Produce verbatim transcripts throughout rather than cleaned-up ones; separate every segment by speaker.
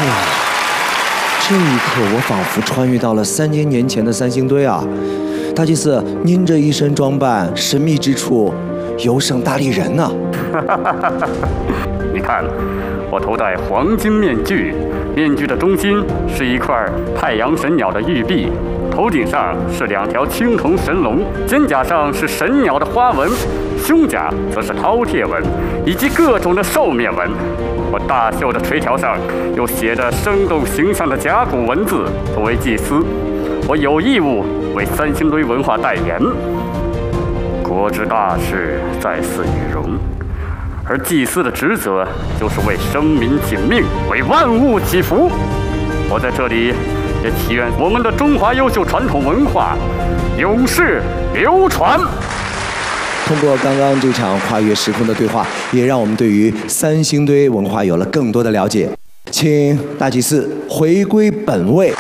Speaker 1: 哎呀，这一刻我仿佛穿越到了三千年前的三星堆啊！大祭司，您这一身装扮，神秘之处尤胜大力人呢、
Speaker 2: 啊。你看，我头戴黄金面具，面具的中心是一块太阳神鸟的玉璧，头顶上是两条青铜神龙，肩胛上是神鸟的花纹，胸甲则是饕餮纹，以及各种的兽面纹。我大袖的垂条上又写着生动形象的甲骨文字。作为祭司，我有义务为三星堆文化代言。国之大事，在祀与戎。而祭司的职责就是为生民请命，为万物祈福。我在这里也祈愿我们的中华优秀传统文化永世流传。
Speaker 1: 通过刚刚这场跨越时空的对话，也让我们对于三星堆文化有了更多的了解。请大祭司回归本位。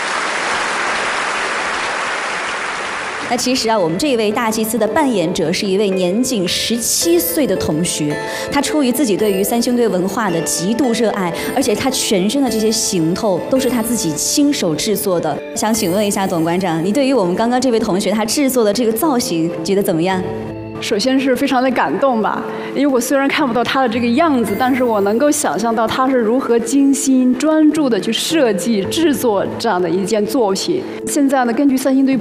Speaker 3: 那其实啊，我们这一位大祭司的扮演者是一位年仅十七岁的同学，他出于自己对于三星堆文化的极度热爱，而且他全身的这些行头都是他自己亲手制作的。想请问一下董馆长，你对于我们刚刚这位同学他制作的这个造型，觉得怎么样？
Speaker 4: 首先是非常的感动吧，因为我虽然看不到他的这个样子，但是我能够想象到他是如何精心专注的去设计制作这样的一件作品。现在呢，根据三星堆